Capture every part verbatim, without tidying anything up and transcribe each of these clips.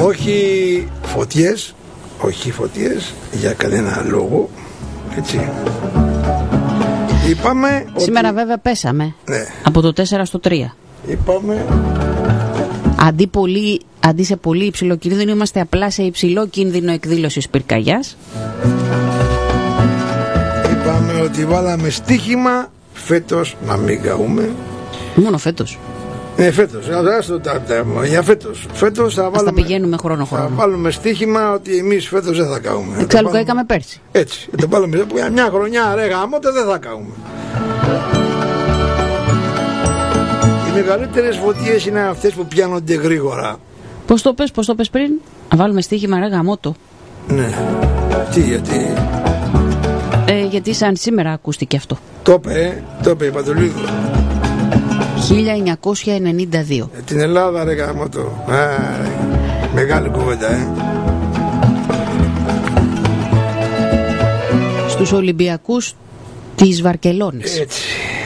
Όχι φωτιές, όχι φωτιές για κανένα λόγο, έτσι. Είπαμε σήμερα ότι... βέβαια πέσαμε, ναι. Από το τέσσερα στο τρία. Είπαμε... Αντί, πολύ, αντί σε πολύ υψηλό κίνδυνο, είμαστε απλά σε υψηλό κίνδυνο εκδήλωσης πυρκαγιάς. Είπαμε ότι βάλαμε στοίχημα φέτος να μην καούμε. Μόνο φέτος. Ναι, φέτος, για φέτος. Φέτος θα βάλουμε, τα πηγαίνουμε χρόνο χρόνο. Θα βάλουμε στοίχημα ότι εμείς φέτος δεν θα καούμε. Εξάλλου καήκαμε πέρσι. Έτσι, το βάλουμε μια χρονιά, ρε γαμώτε, δεν θα καούμε. Οι μεγαλύτερες φωτιές είναι αυτές που πιάνονται γρήγορα. Πώς το πες, πώς το πες πριν? Να βάλουμε στοίχημα, ρε γαμώτο. Ναι, τι, γιατί... Ε, γιατί σαν σήμερα ακούστηκε αυτό. Το είπε, το είπε η Πατουλίδου. χίλια εννιακόσια ενενήντα δύο. Ε, την Ελλάδα, ρε γαμώτο. Α, μεγάλη κουβέντα, ε. Στους Ολυμπιακούς της Βαρκελόνης. Έτσι.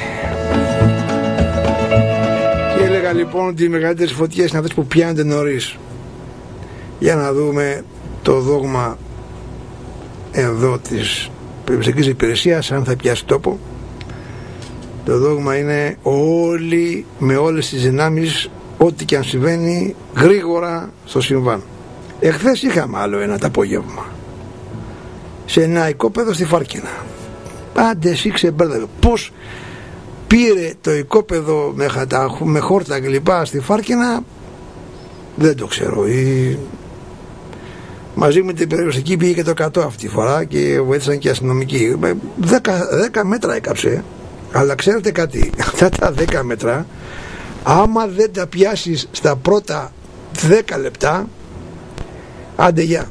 Και έλεγα λοιπόν ότι οι μεγαλύτερες φωτιές είναι αυτές που πιάνονται νωρίς. Για να δούμε το δόγμα εδώ της περιοριστικής υπηρεσίας, αν θα πιάσει τόπο. Το δόγμα είναι όλοι με όλες τις δυνάμεις, ό,τι και αν συμβαίνει, γρήγορα στο συμβάν. Εχθές είχαμε άλλο ένα το απόγευμα σε ένα οικόπεδο στη Φάρκινα. Άντε εσύ ξεμπέρδευε. Πώς πήρε το οικόπεδο με, χατα, με χόρτα και λοιπά στη Φάρκινα, δεν το ξέρω. Η... Μαζί με την περιοριστική πήγε και το εκατό αυτή τη φορά και βοήθησαν και οι αστυνομικοί. δέκα μέτρα έκαψε. Αλλά ξέρετε κάτι, αυτά τα δέκα μέτρα, άμα δεν τα πιάσεις στα πρώτα δέκα λεπτά, άντε γεια.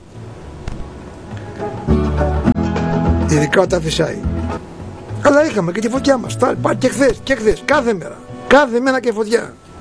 Ειδικά όταν φυσάει. Αλλά είχαμε και τη φωτιά μας, και χθες, και χθες, κάθε μέρα, κάθε μέρα και φωτιά.